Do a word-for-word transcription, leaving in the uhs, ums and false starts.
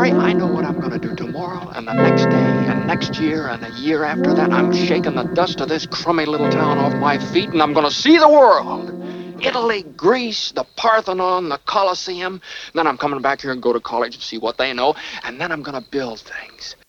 Harry, I know what I'm gonna do tomorrow and the next day and next year and a year after that. I'm shaking the dust of this crummy little town off my feet, and I'm gonna see the world. Italy, Greece, the Parthenon, the Colosseum. Then I'm coming back here and go to college and see what they know, and then I'm gonna build things.